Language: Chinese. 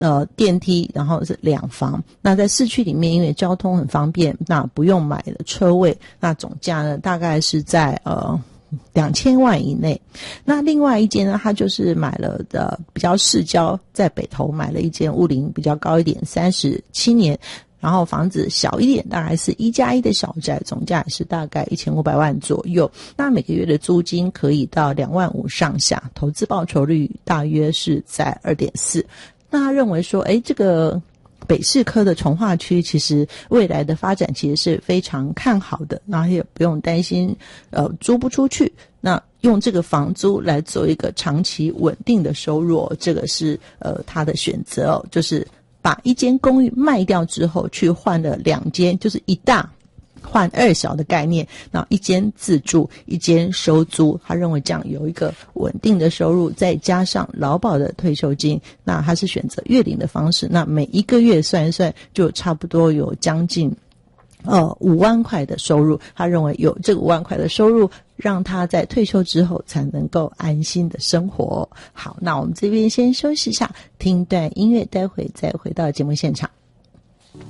电梯，然后是2房。那在市区里面，因为交通很方便，那不用买了车位，那总价呢大概是在2000万以内。那另外一间呢，他就是买了比较市郊，在北投买了一间屋龄比较高一点，37年，然后房子小一点，大概是1+1的小宅，总价也是大概1500万左右。那每个月的租金可以到2万5上下，投资报酬率大约是在 2.4。那他认为说，这个北市科的重划区其实未来的发展其实是非常看好的，然后也不用担心租不出去，那用这个房租来做一个长期稳定的收入，这个是他的选择就是把一间公寓卖掉之后去换了2间，就是1大换2小的概念，然后一间自住，一间收租。他认为这样有一个稳定的收入，再加上劳保的退休金，那他是选择月领的方式，那每一个月算一算就差不多有将近5万块的收入。他认为有这个5万块的收入，让他在退休之后才能够安心的生活。好，那我们这边先休息一下，听段音乐，待会再回到节目现场。